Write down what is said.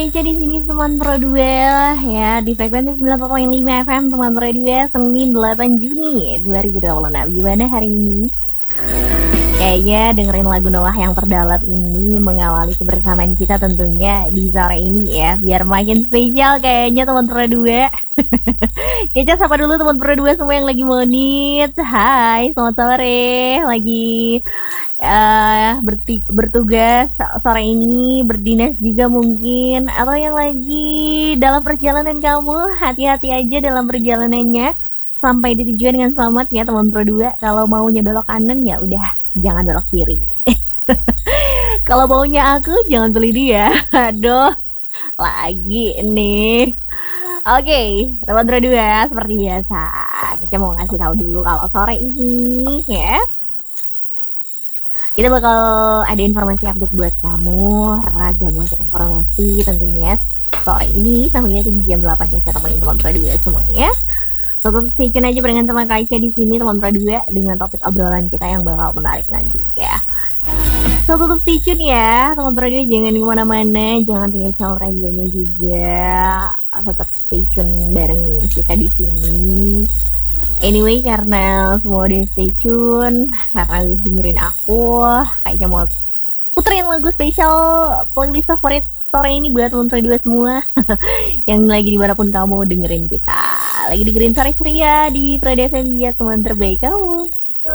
Aja di sini teman Pro 2 ya di frekuensi 90,5 FM teman Pro 2 Senin 8 Juni 2026. Gimana hari ini? Kayaknya dengerin lagu Noah yang terdalam ini mengawali kebersamaan kita tentunya di sore ini ya, biar makin spesial kayaknya teman Pro 2. Kita sapa dulu teman Pro 2 semua yang lagi monit. Hai, selamat sore. Lagi bertugas sore ini, berdinas juga mungkin, atau yang lagi dalam perjalanan, kamu hati-hati aja dalam perjalanannya sampai di tujuan dengan selamat ya teman Pro 2. Kalau maunya belok kanan ya udah jangan belok kiri. Kalau maunya aku jangan beli dia. Aduh, lagi nih. Oke, teman Pro 2 seperti biasa kita mau ngasih tahu dulu kalau sore ini ya kita bakal ada informasi update buat kamu, ragam banget informasi tentunya sore ini sampai jam 8 kita temenin teman Pro 2 semuanya. Tetap stay tune aja barengan sama Kaisha di sini teman Pro 2 dengan topik obrolan kita yang bakal menarik nanti ya. So tetap stay tune ya teman Pro 2, jangan kemana-mana, jangan tinggal channel radionya juga, tetap stay tune bareng kita di sini. Anyway, karena semua udah stay tune, karena udah dengerin aku, kayaknya mau puterin lagu spesial playlist favorit sore ini buat teman Pro 2 semua yang lagi dimanapun kamu dengerin kita. Lagi dengerin sore ceria di Pro FM dia teman terbaik kamu.